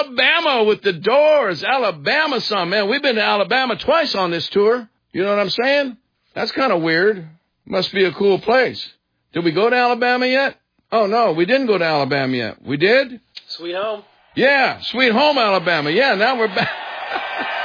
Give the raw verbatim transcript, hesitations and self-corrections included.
Alabama with the Doors. Alabama song, man. We've been to Alabama twice on this tour. You know what I'm saying? That's kind of weird. Must be a cool place. Did we go to Alabama yet? Oh, no, we didn't go to Alabama yet. We did? Sweet home. Yeah, Sweet Home, Alabama. Yeah, now we're back.